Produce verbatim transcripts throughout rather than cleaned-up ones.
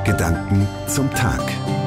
Gedanken zum Tag.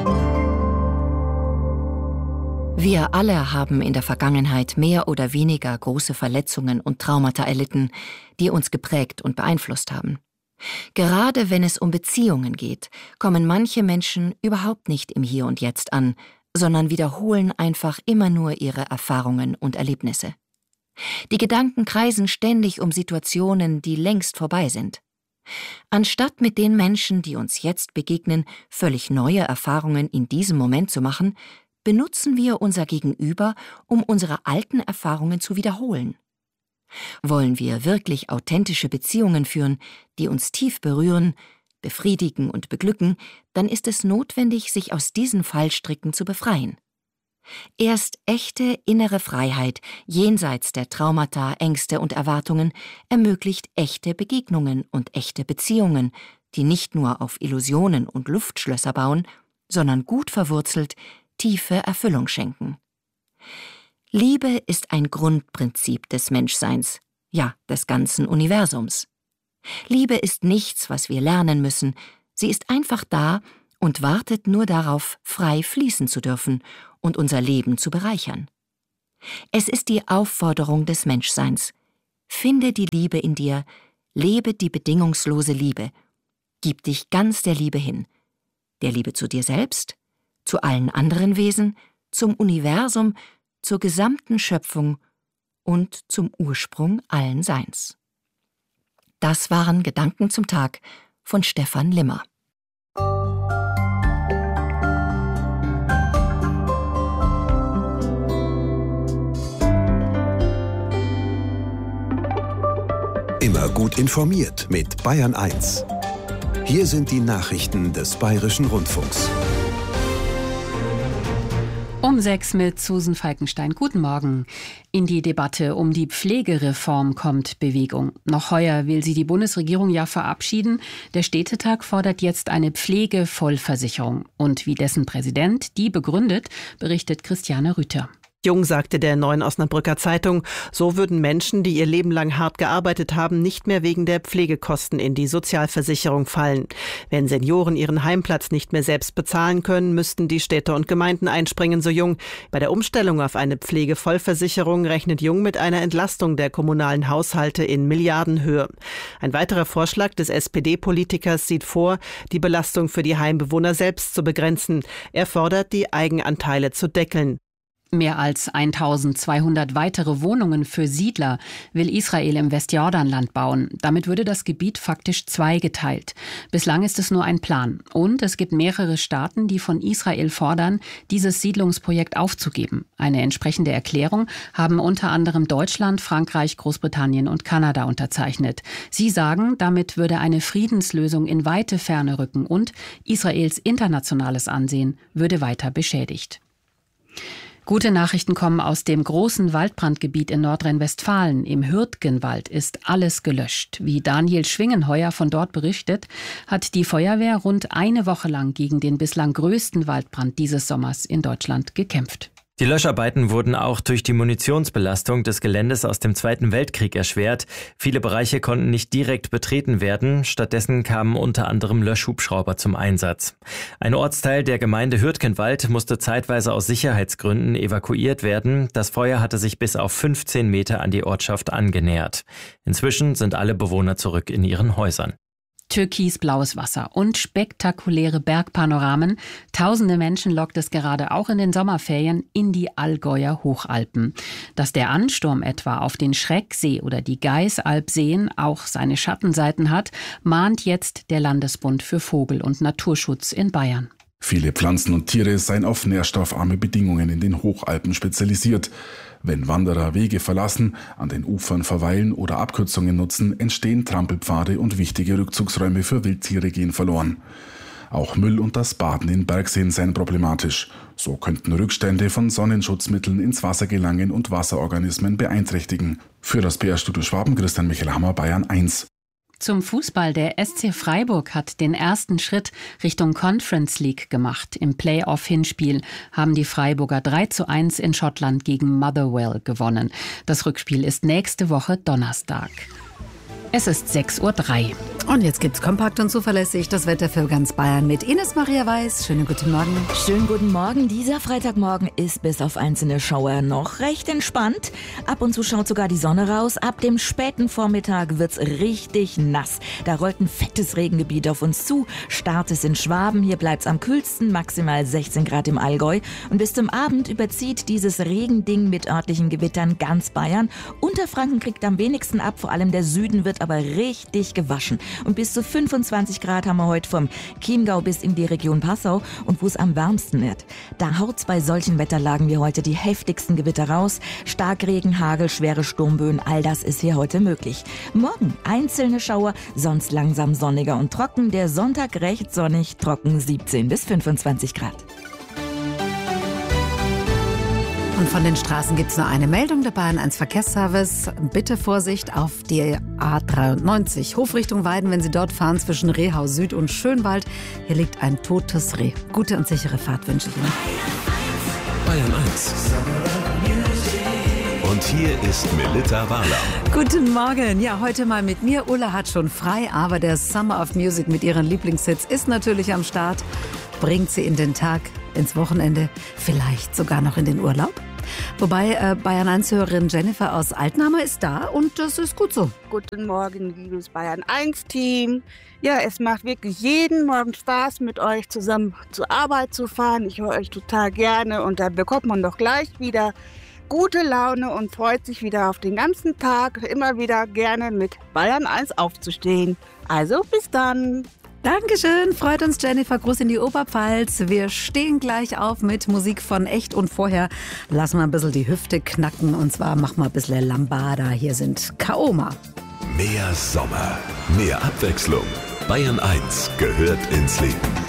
Wir alle haben in der Vergangenheit mehr oder weniger große Verletzungen und Traumata erlitten, die uns geprägt und beeinflusst haben. Gerade wenn es um Beziehungen geht, kommen manche Menschen überhaupt nicht im Hier und Jetzt an, sondern wiederholen einfach immer nur ihre Erfahrungen und Erlebnisse. Die Gedanken kreisen ständig um Situationen, die längst vorbei sind. Anstatt mit den Menschen, die uns jetzt begegnen, völlig neue Erfahrungen in diesem Moment zu machen, benutzen wir unser Gegenüber, um unsere alten Erfahrungen zu wiederholen. Wollen wir wirklich authentische Beziehungen führen, die uns tief berühren, befriedigen und beglücken, dann ist es notwendig, sich aus diesen Fallstricken zu befreien. Erst echte innere Freiheit, jenseits der Traumata, Ängste und Erwartungen, ermöglicht echte Begegnungen und echte Beziehungen, die nicht nur auf Illusionen und Luftschlösser bauen, sondern gut verwurzelt tiefe Erfüllung schenken. Liebe ist ein Grundprinzip des Menschseins, ja, des ganzen Universums. Liebe ist nichts, was wir lernen müssen, sie ist einfach da und wartet nur darauf, frei fließen zu dürfen und unser Leben zu bereichern. Es ist die Aufforderung des Menschseins. Finde die Liebe in dir, lebe die bedingungslose Liebe, gib dich ganz der Liebe hin, der Liebe zu dir selbst, zu allen anderen Wesen, zum Universum, zur gesamten Schöpfung und zum Ursprung allen Seins. Das waren Gedanken zum Tag von Stefan Limmer. Immer gut informiert mit Bayern eins. Hier sind die Nachrichten des Bayerischen Rundfunks. Um sechs mit Susan Falkenstein. Guten Morgen. In die Debatte um die Pflegereform kommt Bewegung. Noch heuer will sie die Bundesregierung ja verabschieden. Der Städtetag fordert jetzt eine Pflegevollversicherung. Und wie dessen Präsident die begründet, berichtet Christiane Rüther. Jung sagte der Neuen Osnabrücker Zeitung, so würden Menschen, die ihr Leben lang hart gearbeitet haben, nicht mehr wegen der Pflegekosten in die Sozialversicherung fallen. Wenn Senioren ihren Heimplatz nicht mehr selbst bezahlen können, müssten die Städte und Gemeinden einspringen, so Jung. Bei der Umstellung auf eine Pflegevollversicherung rechnet Jung mit einer Entlastung der kommunalen Haushalte in Milliardenhöhe. Ein weiterer Vorschlag des S P D-Politikers sieht vor, die Belastung für die Heimbewohner selbst zu begrenzen. Er fordert, die Eigenanteile zu deckeln. Mehr als eintausendzweihundert weitere Wohnungen für Siedler will Israel im Westjordanland bauen. Damit würde das Gebiet faktisch zweigeteilt. Bislang ist es nur ein Plan. Und es gibt mehrere Staaten, die von Israel fordern, dieses Siedlungsprojekt aufzugeben. Eine entsprechende Erklärung haben unter anderem Deutschland, Frankreich, Großbritannien und Kanada unterzeichnet. Sie sagen, damit würde eine Friedenslösung in weite Ferne rücken und Israels internationales Ansehen würde weiter beschädigt. Gute Nachrichten kommen aus dem großen Waldbrandgebiet in Nordrhein-Westfalen. Im Hürtgenwald ist alles gelöscht. Wie Daniel Schwingenheuer von dort berichtet, hat die Feuerwehr rund eine Woche lang gegen den bislang größten Waldbrand dieses Sommers in Deutschland gekämpft. Die Löscharbeiten wurden auch durch die Munitionsbelastung des Geländes aus dem Zweiten Weltkrieg erschwert. Viele Bereiche konnten nicht direkt betreten werden. Stattdessen kamen unter anderem Löschhubschrauber zum Einsatz. Ein Ortsteil der Gemeinde Hürtgenwald musste zeitweise aus Sicherheitsgründen evakuiert werden. Das Feuer hatte sich bis auf fünfzehn Meter an die Ortschaft angenähert. Inzwischen sind alle Bewohner zurück in ihren Häusern. Türkisblaues Wasser und spektakuläre Bergpanoramen. Tausende Menschen lockt es gerade auch in den Sommerferien in die Allgäuer Hochalpen. Dass der Ansturm etwa auf den Schrecksee oder die Geißalpseen auch seine Schattenseiten hat, mahnt jetzt der Landesbund für Vogel- und Naturschutz in Bayern. Viele Pflanzen und Tiere seien auf nährstoffarme Bedingungen in den Hochalpen spezialisiert. Wenn Wanderer Wege verlassen, an den Ufern verweilen oder Abkürzungen nutzen, entstehen Trampelpfade und wichtige Rückzugsräume für Wildtiere gehen verloren. Auch Müll und das Baden in Bergseen seien problematisch. So könnten Rückstände von Sonnenschutzmitteln ins Wasser gelangen und Wasserorganismen beeinträchtigen. Für das B R-Studio Schwaben, Christian Michelhammer, Bayern eins. Zum Fußball. Der S C Freiburg hat den ersten Schritt Richtung Conference League gemacht. Im Playoff-Hinspiel haben die Freiburger drei zu eins in Schottland gegen Motherwell gewonnen. Das Rückspiel ist nächste Woche Donnerstag. Es ist sechs Uhr drei. Und jetzt gibt's kompakt und zuverlässig das Wetter für ganz Bayern mit Ines Maria Weiß. Schönen guten Morgen. Schönen guten Morgen. Dieser Freitagmorgen ist bis auf einzelne Schauer noch recht entspannt. Ab und zu schaut sogar die Sonne raus. Ab dem späten Vormittag wird's richtig nass. Da rollt ein fettes Regengebiet auf uns zu. Start es in Schwaben. Hier bleibt's am kühlsten, maximal sechzehn Grad im Allgäu. Und bis zum Abend überzieht dieses Regending mit örtlichen Gewittern ganz Bayern. Unterfranken kriegt am wenigsten ab. Vor allem der Süden wird aber richtig gewaschen. Und bis zu fünfundzwanzig Grad haben wir heute vom Chiemgau bis in die Region Passau und wo es am wärmsten wird. Da haut's bei solchen Wetterlagen wie heute die heftigsten Gewitter raus. Starkregen, Hagel, schwere Sturmböen, all das ist hier heute möglich. Morgen einzelne Schauer, sonst langsam sonniger und trocken. Der Sonntag recht sonnig, trocken siebzehn bis fünfundzwanzig Grad. Und von den Straßen gibt es nur eine Meldung der Bayern eins Verkehrsservice. Bitte Vorsicht auf die A dreiundneunzig. Hofrichtung Weiden, wenn Sie dort fahren zwischen Rehau Süd und Schönwald. Hier liegt ein totes Reh. Gute und sichere Fahrt wünsche ich Ihnen. Bayern eins. Und hier ist Melitta Wahler. Guten Morgen. Ja, heute mal mit mir. Ulla hat schon frei, aber der Summer of Music mit ihren Lieblingshits ist natürlich am Start. Bringt sie in den Tag, ins Wochenende, vielleicht sogar noch in den Urlaub. Wobei äh, Bayern eins-Hörerin Jennifer aus Altnahme ist da und das ist gut so. Guten Morgen, liebes Bayern eins Team. Ja, es macht wirklich jeden Morgen Spaß, mit euch zusammen zur Arbeit zu fahren. Ich höre euch total gerne und da bekommt man doch gleich wieder gute Laune und freut sich wieder auf den ganzen Tag, immer wieder gerne mit Bayern eins aufzustehen. Also bis dann. Dankeschön, freut uns Jennifer, Gruß in die Oberpfalz. Wir stehen gleich auf mit Musik von Echt und vorher lassen wir ein bisschen die Hüfte knacken und zwar machen wir ein bisschen Lambada. Hier sind Kaoma. Mehr Sommer, mehr Abwechslung. Bayern eins gehört ins Leben.